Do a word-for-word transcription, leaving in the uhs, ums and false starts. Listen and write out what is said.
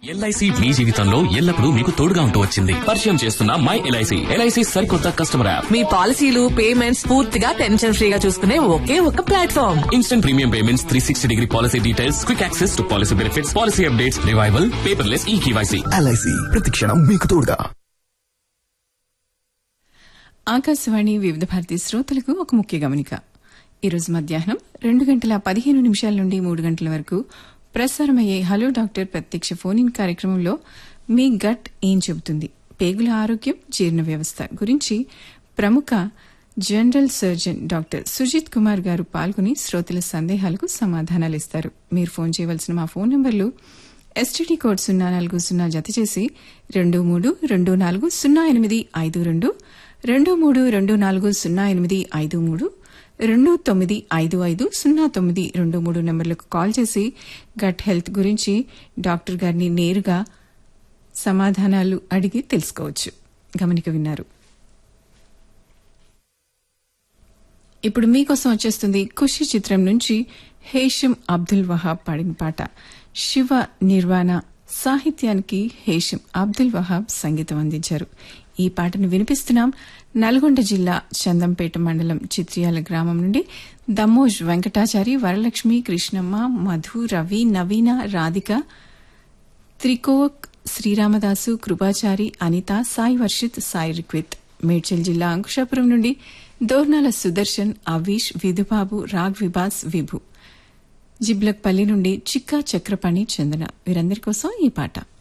LIC మీ జీవితంలో ఎల్లప్పుడూ మీకు తోడుగా ఉంటూ వచ్చింది. పరిచయం చేస్తున్న మై ఎల్ఐసి ఎల్ఐసి సరికొత్త కస్టమర్ యాప్. మీ పాలసీలు పేమెంట్స్ పూర్తిగా టెన్షన్ ఫ్రీగా చూసుకునే ఒకే ఒక platform. Instant premium payments, three sixty degree policy details, quick access to policy benefits, policy updates, revival, paperless ఈ కేవైసీ. ఎల్ఐసి ప్రతిక్షణం మీకు తోడుగా. ఆకాశవాణి వివిధ భారతి శ్రోతలకు ఒక ముఖ్య గమనిక. ఈరోజు మధ్యాహ్నం రెండు గంటల పదిహేను నిమిషాల నుండి మూడు గంటల వరకు ప్రసారమయ్యే హలో డాక్టర్ ప్రత్యక్ష ఫోన్ ఇన్ కార్యక్రమంలో మీ గట్ ఏం చెబుతుంది, పేగుల ఆరోగ్యం, జీర్ణ వ్యవస్థ గురించి ప్రముఖ general surgeon doctor Sujith Kumar గారు పాల్గొని శ్రోతల సందేహాలకు సమాధానాలిస్తారు. మీరు ఫోన్ చేయవలసిన మా ఫోన్ నంబర్లు ఎస్టీడీ కోడ్ సున్నా నాలుగు సున్నా జత చేసి రెండు మూడు రెండు నాలుగు సున్నా ఎనిమిది ఐదు రెండు రెండు మూడు రెండు నాలుగు సున్నా ఎనిమిది ఐదు మూడు రెండు తొమ్మిది ఐదు ఐదు సున్నా తొమ్మిది రెండు మూడు నెంబర్లకు కాల్ చేసి గట్ హెల్త్ గురించి డాక్టర్ గారిని నేరుగా సమాధానాలు అడిగి తెలుసుకోవచ్చు. గమనిక విన్నారు. ఇప్పుడు మీకోసం వచ్చేస్తుంది ఖుషి చిత్రం నుంచి హేషం అబ్దుల్ వహాబ్ పాడిన పాట. శివ నిర్వాణ సాహిత్యానికి హేషం అబ్దుల్ వహాబ్ సంగీతం అందించారు. ఈ పాటను వినిపిస్తున్నాం. నల్గొండ జిల్లా చందంపేట మండలం చిత్రియాల గ్రామం నుండి దమ్మోజ్ వెంకటాచారి, వరలక్ష్మి, కృష్ణమ్మ, మధు, రవి, నవీన, రాధిక, త్రికోక్, శ్రీరామదాసు, కృపాచారి, అనిత, సాయి వర్షిత్, సాయి రిక్విత్. మేడ్చల్ జిల్లా అంకుశాపురం నుండి దోర్నాల సుదర్శన్, అవీష్, విధుబాబు, రాగ్ విబాస్, విభు. జిబ్లక్పల్లి నుండి చిక్కా చక్రపాణి, చందన. వీరందరి కోసం ఈ పాట.